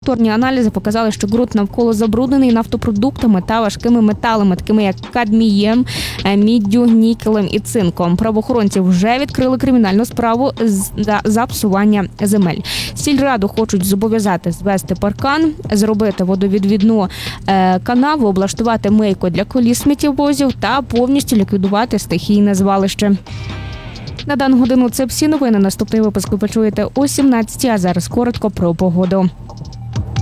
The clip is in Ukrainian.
Повторні аналізи показали, що ґрунт навколо забруднений нафтопродуктами та важкими металами, такими як кадмієм, міддю, нікелем і цинком. Правоохоронці вже відкрили кримінальну справу за псування земель. Сільраду хочуть зобов'язати звести паркан, зробити водовідвідну канаву, облаштувати мийку для коліс сміттєвозів та повністю ліквідувати стихійне звалище. На дану годину це всі новини. Наступний випуск ви почуєте о 17-й, а зараз коротко про погоду.